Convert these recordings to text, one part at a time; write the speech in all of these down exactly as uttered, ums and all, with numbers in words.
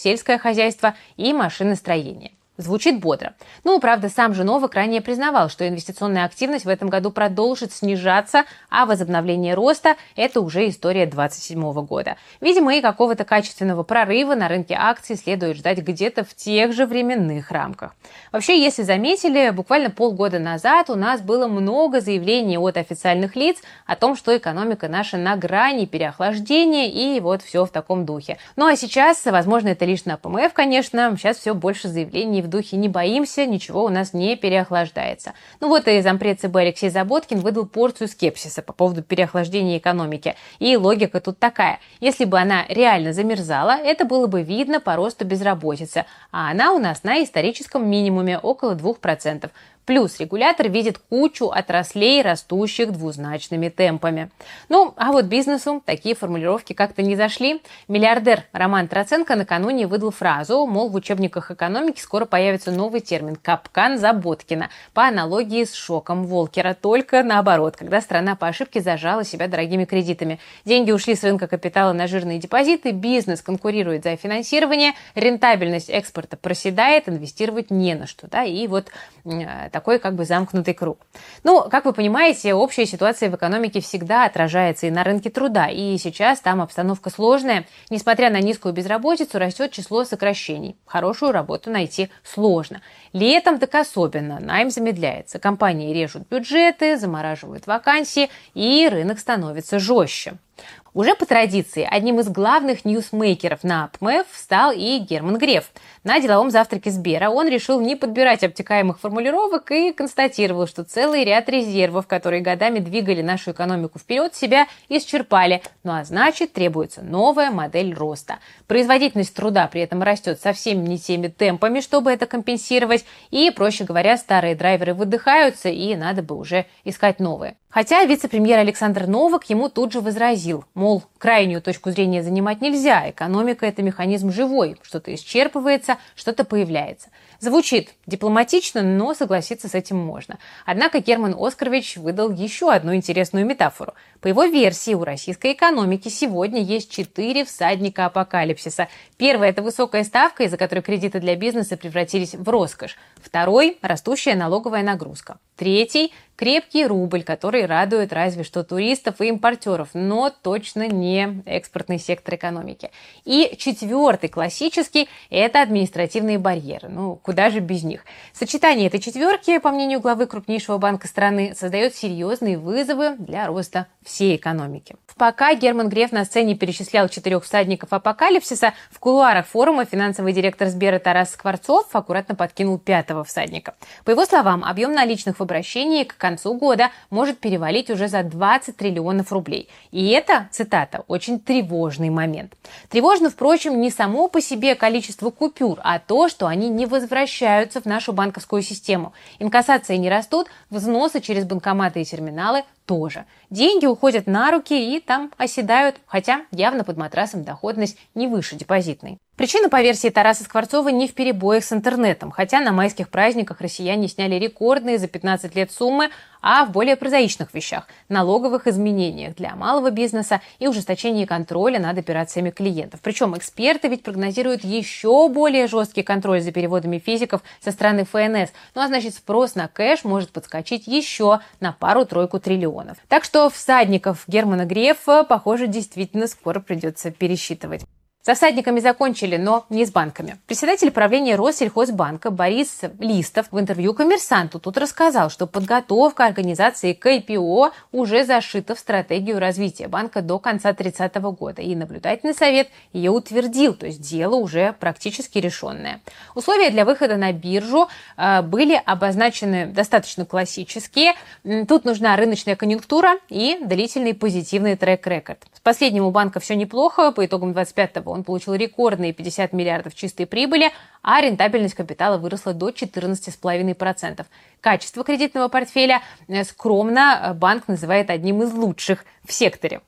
сельское хозяйство и машиностроение. Звучит бодро. Ну, правда, сам же Новак ранее признавал, что инвестиционная активность в этом году продолжит снижаться, а возобновление роста – это уже история двадцать седьмого года. Видимо, и какого-то качественного прорыва на рынке акций следует ждать где-то в тех же временных рамках. Вообще, если заметили, буквально полгода назад у нас было много заявлений от официальных лиц о том, что экономика наша на грани переохлаждения, и вот все в таком духе. Ну а сейчас, возможно, это лишь на ПМФ, конечно, сейчас все больше заявлений в духе «не боимся, ничего у нас не переохлаждается». Ну вот и зампред ЦБ Алексей Заботкин выдал порцию скепсиса по поводу переохлаждения экономики. И логика тут такая. Если бы она реально замерзала, это было бы видно по росту безработицы, а она у нас на историческом минимуме около двух процентов. Плюс регулятор видит кучу отраслей, растущих двузначными темпами. Ну, а вот бизнесу такие формулировки как-то не зашли. Миллиардер Роман Троценко накануне выдал фразу, мол, в учебниках экономики скоро появится новый термин «капкан Заботкина», по аналогии с шоком Волкера, только наоборот, когда страна по ошибке зажала себя дорогими кредитами. Деньги ушли с рынка капитала на жирные депозиты, бизнес конкурирует за финансирование, рентабельность экспорта проседает, инвестировать не на что. Да? И вот такой как бы замкнутый круг. Ну, как вы понимаете, общая ситуация в экономике всегда отражается и на рынке труда, и сейчас там обстановка сложная. Несмотря на низкую безработицу, растет число сокращений. Хорошую работу найти сложно. Летом так особенно. Найм замедляется. Компании режут бюджеты, замораживают вакансии, и рынок становится жестче. Уже по традиции одним из главных ньюсмейкеров на ПМФ стал и Герман Греф. На деловом завтраке Сбера он решил не подбирать обтекаемых формулировок и констатировал, что целый ряд резервов, которые годами двигали нашу экономику вперед, себя исчерпали. Ну а значит, требуется новая модель роста. Производительность труда при этом растет совсем не теми темпами, чтобы это компенсировать. И, проще говоря, старые драйверы выдыхаются, и надо бы уже искать новые. Хотя вице-премьер Александр Новак ему тут же возразил, мол, крайнюю точку зрения занимать нельзя, экономика – это механизм живой, что-то исчерпывается, что-то появляется. Звучит дипломатично, но согласиться с этим можно. Однако Герман Оскарович выдал еще одну интересную метафору. По его версии, у российской экономики сегодня есть четыре всадника апокалипсиса. Первый – это высокая ставка, из-за которой кредиты для бизнеса превратились в роскошь. Второй – растущая налоговая нагрузка. Третий – крепкий рубль, который радует разве что туристов и импортеров, но точно не экспортный сектор экономики. И четвертый, классический – это административные барьеры. Ну, куда же без них? Сочетание этой четверки, по мнению главы крупнейшего банка страны, создает серьезные вызовы для роста всей экономики. Пока Герман Греф на сцене перечислял четырех всадников апокалипсиса, в кулуарах форума финансовый директор Сбера Тарас Скворцов аккуратно подкинул пятого всадника. По его словам, объем наличных в обращении к концу года может перевалить уже за двадцать триллионов рублей. И это, цитата, очень тревожный момент. Тревожно, впрочем, не само по себе количество купюр, а то, что они не возвращаются в нашу банковскую систему. Инкассации не растут, взносы через банкоматы и терминалы тоже. Деньги уходят на руки и там оседают, хотя явно под матрасом доходность не выше депозитной. Причина, по версии Тараса Скворцова, не в перебоях с интернетом, хотя на майских праздниках россияне сняли рекордные за пятнадцать лет суммы, а в более прозаичных вещах – налоговых изменениях для малого бизнеса и ужесточении контроля над операциями клиентов. Причем эксперты ведь прогнозируют еще более жесткий контроль за переводами физиков со стороны эф эн эс. Ну а значит, спрос на кэш может подскочить еще на пару-тройку триллионов. Так что всадников Германа Грефа, похоже, действительно скоро придется пересчитывать. Со всадниками закончили, но не с банками. Председатель правления Россельхозбанка Борис Листов в интервью «Коммерсанту» тут рассказал, что подготовка организации к ай пи о уже зашита в стратегию развития банка до конца тридцатого года, и наблюдательный совет ее утвердил, то есть дело уже практически решенное. Условия для выхода на биржу э, были обозначены достаточно классические. Тут нужна рыночная конъюнктура и длительный позитивный трек-рекорд. С последним у банка все неплохо, по итогам двадцать пятого он получил рекордные пятьдесят миллиардов чистой прибыли, а рентабельность капитала выросла до четырнадцати целых пяти десятых процента. Качество кредитного портфеля скромно банк называет одним из лучших в секторе.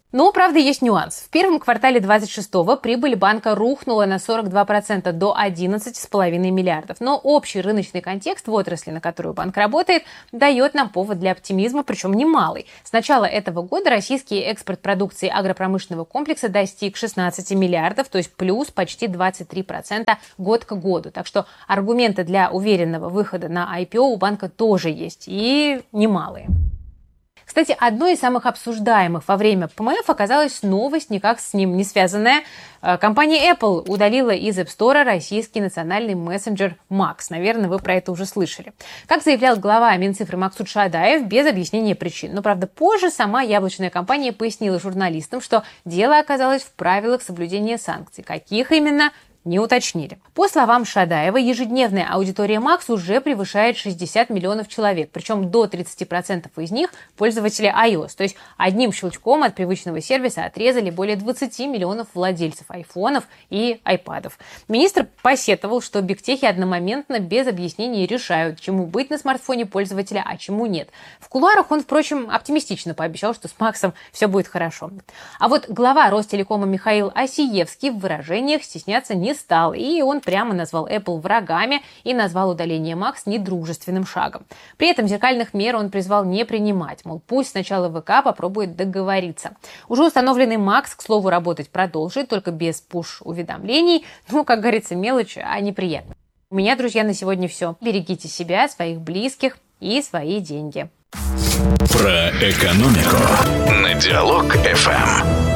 Но, правда, есть нюанс. В первом квартале двадцать шестого прибыль банка рухнула на сорок два процента до одиннадцати с половиной миллиардов. Но общий рыночный контекст в отрасли, на которую банк работает, дает нам повод для оптимизма, причем немалый. С начала этого года российский экспорт продукции агропромышленного комплекса достиг шестнадцати миллиардов, то есть плюс почти двадцать три процента год к году. Так что аргументы для уверенного выхода на ай пи о у банка тоже есть, и немалые. Кстати, одной из самых обсуждаемых во время пэ эм эф оказалась новость, никак с ним не связанная. Компания Apple удалила из App Store российский национальный мессенджер Макс. Наверное, вы про это уже слышали. Как заявлял глава Минцифры Максут Шадаев, без объяснения причин. Но, правда, позже сама яблочная компания пояснила журналистам, что дело оказалось в правилах соблюдения санкций. Каких именно, не уточнили. По словам Шадаева, ежедневная аудитория Макс уже превышает шестьдесят миллионов человек, причем до тридцати процентов из них пользователи iOS. То есть одним щелчком от привычного сервиса отрезали более двадцати миллионов владельцев айфонов и айпадов. Министр посетовал, что бигтехи одномоментно без объяснений решают, чему быть на смартфоне пользователя, а чему нет. В кулуарах он, впрочем, оптимистично пообещал, что с Максом все будет хорошо. А вот глава Ростелекома Михаил Осиевский в выражениях стесняться не стал, и он прямо назвал Apple врагами и назвал удаление Макс недружественным шагом. При этом зеркальных мер он призвал не принимать, мол, пусть сначала вэ ка попробует договориться. Уже установленный Макс, к слову, работать продолжит, только без пуш-уведомлений. Ну, как говорится, мелочь, а неприятно. У меня, друзья, на сегодня все. Берегите себя, своих близких и свои деньги. Про экономику на Диалог эф эм.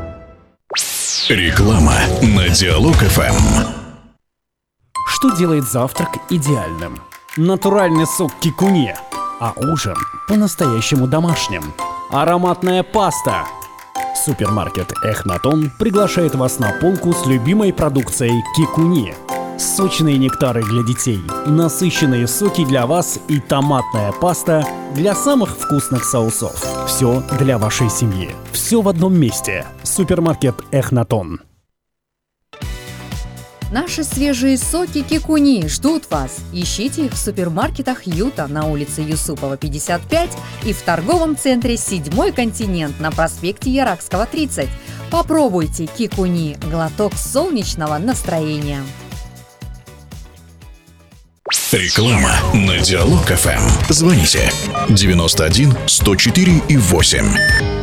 Реклама на Диалог эф эм. Что делает завтрак идеальным? Натуральный сок кикуни, а ужин по-настоящему домашним. Ароматная паста. Супермаркет Эхнатон приглашает вас на полку с любимой продукцией кикуни. Сочные нектары для детей, насыщенные соки для вас и томатная паста для самых вкусных соусов. Все для вашей семьи. Все в одном месте. Супермаркет Эхнатон. Наши свежие соки кикуни ждут вас. Ищите их в супермаркетах Юта на улице Юсупова, пятьдесят пять и в торговом центре «Седьмой континент» на проспекте Яракского, тридцать. Попробуйте кикуни – глоток солнечного настроения. Реклама на Диалог эф эм. Звоните девяносто один сто четыре и восемь.